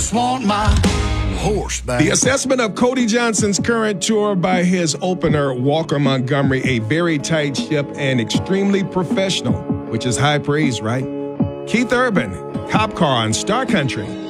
just want my horse back. The assessment of Cody Johnson's current tour by his opener, Walker Montgomery, a very tight ship and extremely professional, which is high praise, right? Keith Urban, Cop Car on Star Country.